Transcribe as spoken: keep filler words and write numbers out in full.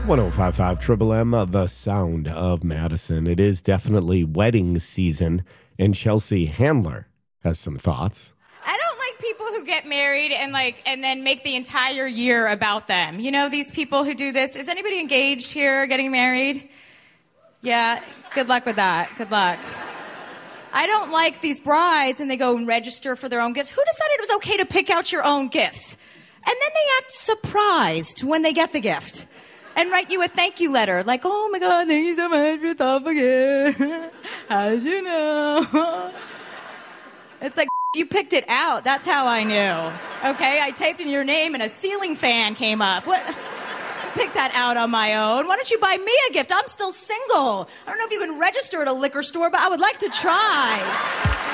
one oh five point five Triple M, uh, the sound of Madison. It is definitely wedding season, and Chelsea Handler has some thoughts. I don't like people who get married and like and then make the entire year about them. You know, these people who do this. Is anybody engaged here, getting married? Yeah, good luck with that. Good luck. I don't like these brides and they go and register for their own gifts. Who decided it was okay to pick out your own gifts? And then they act surprised when they get the gift and write you a thank you letter. Like, oh my God, thank you so much for the thoughtful gift. How did you know? It's like, you picked it out. That's how I knew. Okay, I typed in your name and a ceiling fan came up. What? Pick that out on my own. Why don't you buy me a gift? I'm still single. I don't know if you can register at a liquor store, but I would like to try.